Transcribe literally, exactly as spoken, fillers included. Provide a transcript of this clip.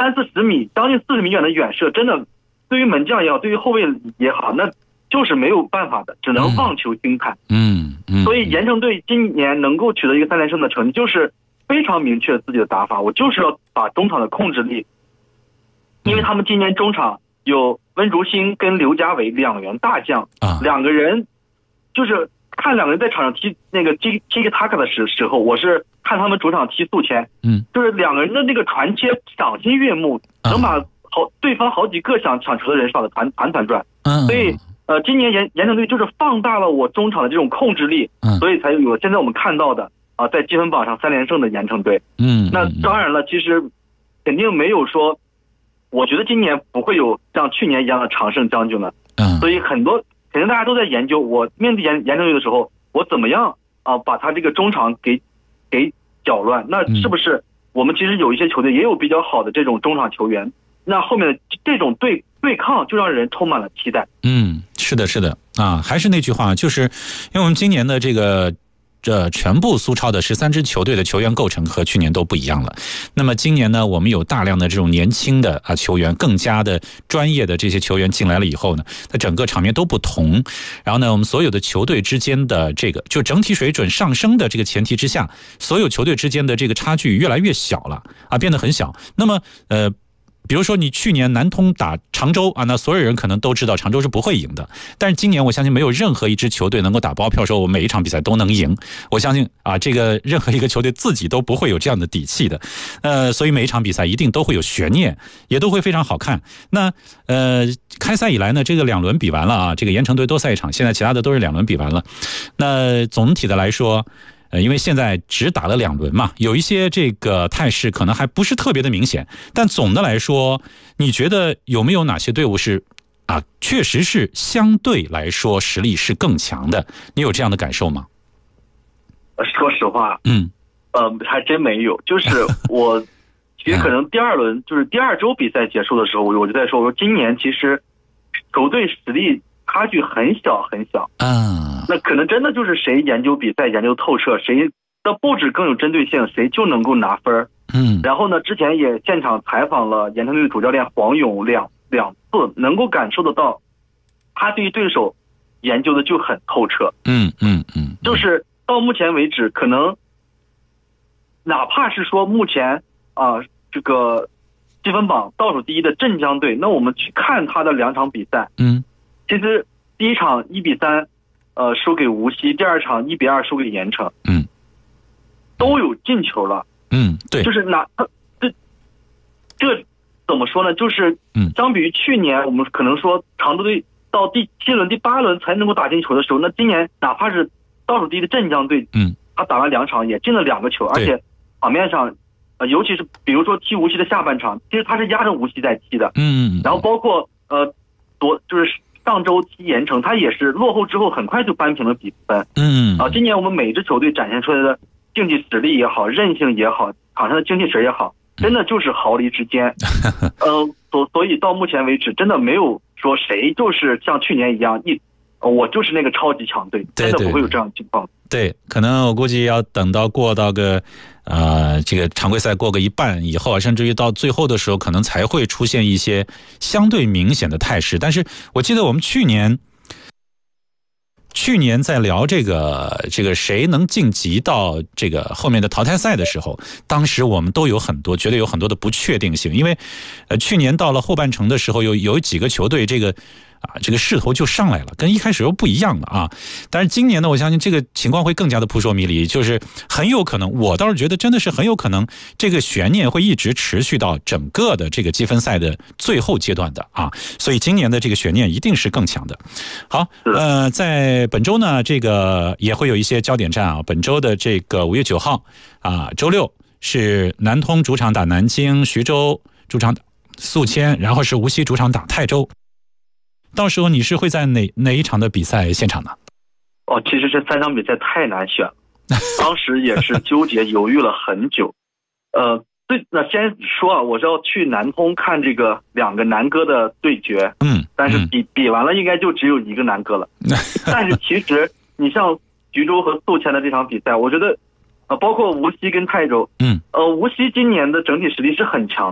三四十米、将近四十米远的远射，真的对于门将也好，对于后卫也好，那就是没有办法的，只能望球兴叹。 嗯 嗯, 嗯， 所以盐城队今年能够取得一个三连胜的成绩，就是非常明确自己的打法，我就是要把中场的控制力，因为他们今年中场有温竹兴跟刘家伟两员大将， 啊、 两个人就是看两个人在场上踢那个 Tiki Tiki Taka 的时时候，我是看他们主场踢宿迁， 嗯， 就是两个人的那个传切赏心悦目，能把好对方好几个想抢球的人耍的团团团转， 嗯， 所以呃，今年盐盐城队就是放大了我中场的这种控制力， 嗯， 所以才有现在我们看到的啊、呃，在积分榜上三连胜的盐城队， 嗯， 那当然了，其实肯定没有说，我觉得今年不会有像去年一样的常胜将军了， 嗯， 所以很多肯定大家都在研究，我面对盐盐城队的时候，我怎么样啊、呃、把他这个中场给给搅乱，那是不是我们其实有一些球队也有比较好的这种中场球员，那后面的这种对对抗就让人充满了期待。 嗯，是的，是的啊，还是那句话，就是因为我们今年的这个这全部苏超的十三支球队的球员构成和去年都不一样了。那么今年呢，我们有大量的这种年轻的啊球员，更加的专业的这些球员进来了以后呢，它整个场面都不同。然后呢，我们所有的球队之间的这个就整体水准上升的这个前提之下，所有球队之间的这个差距越来越小了啊，变得很小。那么呃。比如说你去年南通打常州啊，那所有人可能都知道常州是不会赢的，但是今年我相信没有任何一支球队能够打包票说我每一场比赛都能赢，我相信啊，这个任何一个球队自己都不会有这样的底气的，呃，所以每一场比赛一定都会有悬念，也都会非常好看。那呃，开赛以来呢，这个两轮比完了啊，这个盐城队多赛一场，现在其他的都是两轮比完了。那总体的来说。呃，因为现在只打了两轮嘛，有一些这个态势可能还不是特别的明显，但总的来说，你觉得有没有哪些队伍是啊，确实是相对来说实力是更强的？你有这样的感受吗？ 说实话， 嗯， 呃，还真没有。就是我，其实可能第二轮就是第二周比赛结束的时候，我我就在说，我说今年其实球队实力差距很小很小啊。 那可能真的就是谁研究比赛研究透彻，谁的布置更有针对性，谁就能够拿分。 嗯， 然后呢，之前也现场采访了盐城队的主教练黄勇两两次，能够感受得到，他对于对手研究的就很透彻。 嗯嗯嗯， 就是到目前为止，可能哪怕是说目前啊、呃、这个积分榜倒数第一的镇江队，那我们去看他的两场比赛， 嗯，其实第一场一比三。呃，输给无锡，第二场一比二输给盐城， 嗯， 都有进球了， 嗯，对， 就是拿这这怎么说呢？就是嗯， 相比于去年，我们可能说常州队到第七轮、第八轮才能够打进球的时候，那今年哪怕是倒数第一的镇江队， 嗯， 他打完两场也进了两个球，而且场面上，呃，尤其是比如说踢无锡的下半场，其实他是压着无锡在踢的， 嗯， 然后包括呃，多就是。上周踢盐城，他也是落后之后很快就扳平了比分。 嗯啊，今年我们每支球队展现出来的竞技实力也好，韧性也好，场上的精气神也好，真的就是毫厘之间。呃，所所以到目前为止，真的没有说谁就是像去年一样一，呃、我就是那个超级强队，真的不会有这样的情况。 对，可能我估计要等到过到个。呃，这个常规赛过个一半以后，甚至于到最后的时候，可能才会出现一些相对明显的态势。但是我记得我们去年，去年在聊这个这个谁能晋级到这个后面的淘汰赛的时候，当时我们都有很多觉得有很多的不确定性，因为呃去年到了后半程的时候，有有几个球队这个。啊，这个势头就上来了，跟一开始又不一样了啊！但是今年呢，我相信这个情况会更加的扑朔迷离，就是很有可能，我倒是觉得真的是很有可能，这个悬念会一直持续到整个的这个积分赛的最后阶段的啊！所以今年的这个悬念一定是更强的。好，呃，在本周呢，这个也会有一些焦点战啊。本周的这个五月九号啊，周六是南通主场打南京，徐州主场打宿迁，然后是无锡主场打泰州。到时候你是会在哪哪一场的比赛现场呢？ 哦，其实这三场比赛太难选了，当时也是纠结犹豫了很久。呃，对，那先说啊，我是要去南通看这个两个南哥的对决， 嗯， 但是比、嗯、比完了应该就只有一个南哥了。但是其实你像徐州和宿迁的这场比赛，我觉得呃，包括无锡跟泰州， 嗯， 呃，无锡今年的整体实力是很强